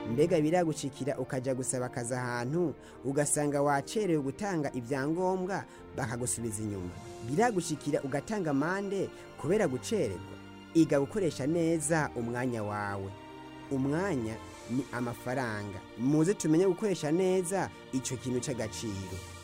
mbega biragushikira ukaja gusaba akazi ahantu ugasanga wacerewe gutanga ibyangombwa bakagusubiza inyuma? Biragushikira ugatanga amande kubera gucererwa? Iga gukoresha neza umwanya wawe. Umwanya ni amafaranga. Muze tumenye gukoresha neza ico kintu c'agaciro.